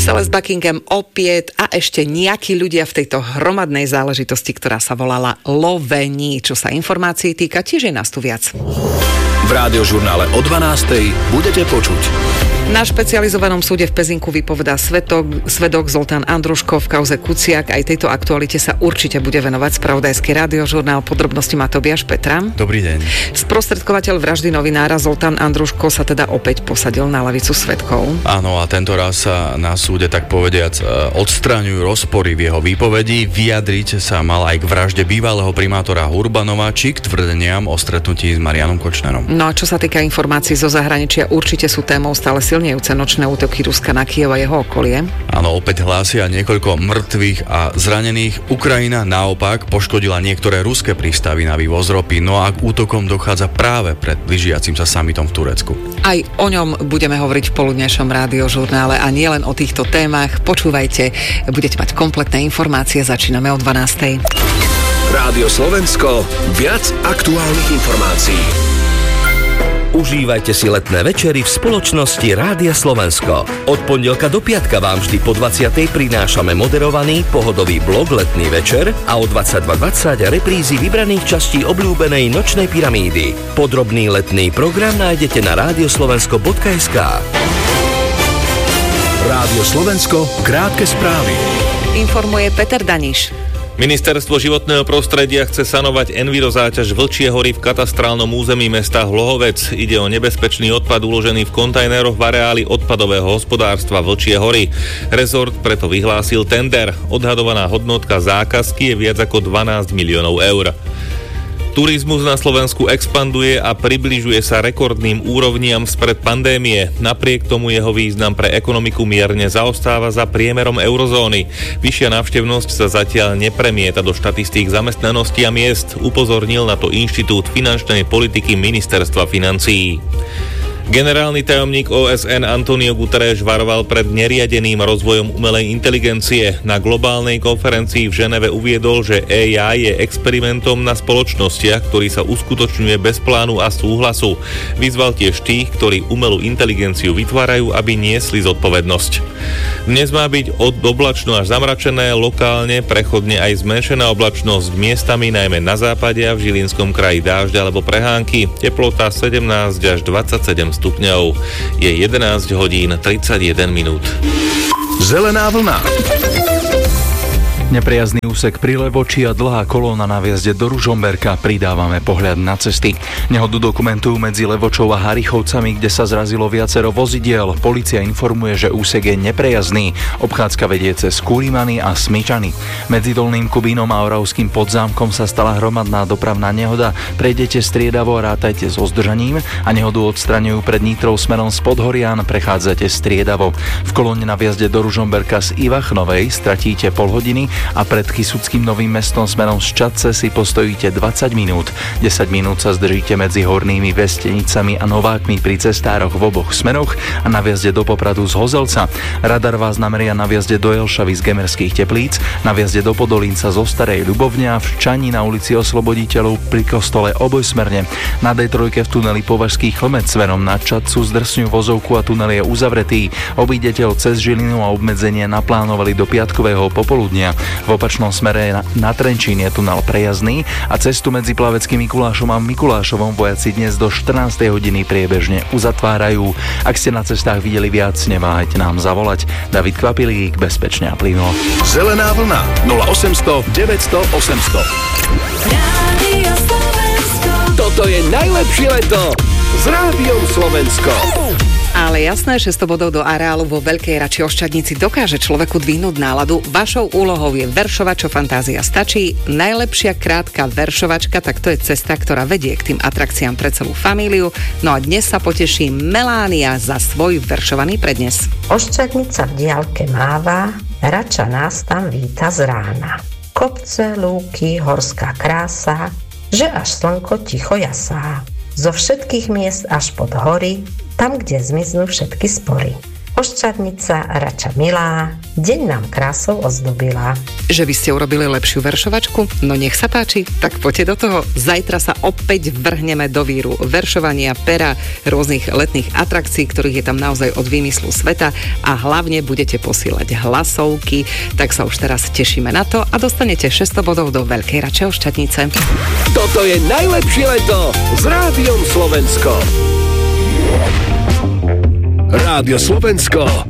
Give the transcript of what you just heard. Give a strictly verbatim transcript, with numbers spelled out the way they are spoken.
Celeste Buckingham opäť a ešte nejakí ľudia v tejto hromadnej záležitosti, ktorá sa volala lovení. Čo sa informácií týka, tiež je nás tu viac. V Rádiožurnále o dvanástej budete počuť. Na špecializovanom súde v Pezinku vypovedá svedok, svedok Zoltán Andruško v kauze Kuciak. Aj tejto aktualite sa určite bude venovať spravodajský Rádiožurnál. Podrobnosti má Tobiáš Petra. Dobrý deň. Sprostredkovateľ vraždy novinára Zoltán Andruško sa teda opäť posadil na lavicu svedkov. Áno, a tento raz sa na súde, tak povediac, odstraňujú rozpory v jeho výpovedi. Vyjadriť sa mal aj k vražde bývalého primátora Urbanova či k tvrdeniam o stretnutí s Marianom Kočnerom. No a čo sa týka informácií zo zahraničia, určite sú témou stále silnejúce nočné útoky Ruska na Kyjev a jeho okolie. Áno, opäť hlásia niekoľko mŕtvych a zranených. Ukrajina naopak poškodila niektoré ruské prístavy na vývoz ropy, no a k útokom dochádza práve pred blížiacim sa summitom v Turecku. Aj o ňom budeme hovoriť v poludnejšom Rádiožurnále a nie len o týchto témach. Počúvajte, budete mať kompletné informácie, začíname o dvanástej. Rádio Slovensko, viac aktuálnych informácií. Užívajte si letné večery v spoločnosti Rádia Slovensko. Od pondelka do piatka vám vždy po dvadsiatej prinášame moderovaný pohodový blog Letný večer a o dvadsaťdva dvadsať reprízy vybraných častí obľúbenej Nočnej pyramídy. Podrobný letný program nájdete na radioslovensko bodka es ká. Rádio Slovensko, krátke správy. Informuje Peter Daniš. Ministerstvo životného prostredia chce sanovať envirozáťaž Vlčie hory v katastrálnom území mesta Hlohovec. Ide o nebezpečný odpad uložený v kontajneroch v areáli odpadového hospodárstva Vlčie hory. Rezort preto vyhlásil tender. Odhadovaná hodnotka zákazky je viac ako dvanásť miliónov eur. Turizmus na Slovensku expanduje a približuje sa rekordným úrovniam spred pandémie. Napriek tomu jeho význam pre ekonomiku mierne zaostáva za priemerom eurozóny. Vyššia návštevnosť sa zatiaľ nepremieta do štatistík zamestnanosti a miest, upozornil na to Inštitút finančnej politiky Ministerstva financií. Generálny tajomník ó es en Antonio Guterres varoval pred neriadeným rozvojom umelej inteligencie. Na globálnej konferencii v Ženeve uviedol, že á í je experimentom na spoločnostiach, ktorý sa uskutočňuje bez plánu a súhlasu. Vyzval tiež tých, ktorí umelú inteligenciu vytvárajú, aby niesli zodpovednosť. Dnes má byť od oblačno až zamračené, lokálne prechodne aj zmenšená oblačnosť, miestami najmä na západe a v Žilinskom kraji dážď alebo prehánky. Teplota sedemnásť až dvadsaťsedem stupňov. Je jedenásť hodín tridsaťjeden minút. Zelená vlna. Nepriazný úsek pri Levoči a dlhá kolóna na vjazde do Ružomberka. Pridávame pohľad na cesty. Nehodu dokumentujú medzi Levočou a Harichovcami, kde sa zrazilo viacero vozidiel. Polícia informuje, že úsek je neprejazný. Obchádzka vedie cez Kulimany a Smyčany. Medzi Dolným Kubínom a Oravským Podzámkom sa stala hromadná dopravná nehoda. Prejdete striedavo a rátajte so zdržaním a nehodu odstraňujú pred Nitrou smerom z Podhorian. Prechádzate striedavo. V kolóne na vjazde do Ružomberka z Ivachnovej stratíte pol hodiny a pred Kysuckým Novým Mestom smerom z Čadce si postojíte dvadsať minút. desať minút sa zdržíte medzi Hornými Vestenicami a Novákmi pri cestároch v oboch smeroch a na vjazde do Popradu z Hozelca. Radar vás nameria na vjazde do Jelšavy z Gemerských Teplíc, na vjazde do Podolínca zo Starej Ľubovne a v Čani na ulici Osloboditeľov pri kostole obojsmerne. Na dé tri v tuneli Považský Chlmec smerom na Čadcu zdrsňujú vozovku a tunel je uzavretý. Obídete ho cez Žilinu a obmedzenie naplánovali do piatkového popoludnia. V opačnom smere na, na Trenčín je tunel prejazdný a cestu medzi Plaveckým Mikulášom a Mikulášovom vojaci dnes do štrnástej hodiny priebežne uzatvárajú. Ak ste na cestách videli viac, neváhajte nám zavolať. David Kvapilík, bezpečne a plynulo. Zelená vlna nula osemsto deväťsto osemsto. Toto je najlepšie leto s Rádiom Slovensko. Ale jasné, šesťsto bodov do areálu vo Veľkej Rači Oščadnici dokáže človeku dvihnúť náladu. Vašou úlohou je veršovať, čo fantázia stačí. Najlepšia krátka veršovačka, tak to je cesta, ktorá vedie k tým atrakciám pre celú famíliu. No a dnes sa poteší Melánia za svoj veršovaný prednes. Oščadnica v diaľke máva, Rača nás tam víta z rána. Kopce, lúky, horská krása, že až slnko ticho jasá. Zo všetkých miest až pod hory, tam, kde zmiznú všetky spory. Oščadnica Rača milá, deň nám krásou ozdobila. Že by ste urobili lepšiu veršovačku? No nech sa páči, tak poďte do toho. Zajtra sa opäť vrhneme do víru veršovania, pera, rôznych letných atrakcií, ktorých je tam naozaj od výmyslu sveta a hlavne budete posílať hlasovky, tak sa už teraz tešíme na to a dostanete šesťsto bodov do Veľkej Rače Oščadnice. Toto je najlepšie leto s Rádiom Slovensko. Rádio Slovensko,